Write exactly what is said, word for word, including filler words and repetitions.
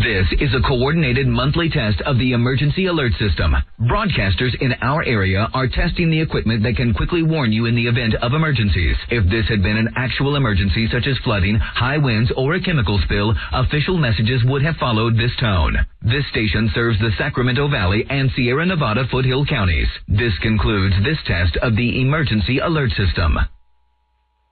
This is a coordinated monthly test of the emergency alert system. Broadcasters in our area are testing the equipment that can quickly warn you in the event of emergencies. If this had been an actual emergency such as flooding, high winds, or a chemical spill, official messages would have followed this tone. This station serves the Sacramento Valley and Sierra Nevada Foothill counties. This concludes this test of the emergency alert system.